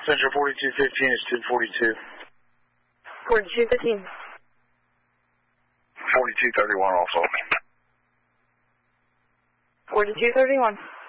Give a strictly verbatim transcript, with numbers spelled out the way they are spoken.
Central forty-two fifteen is two forty-two. forty-two fifteen. forty-two thirty-one also. forty-two thirty-one.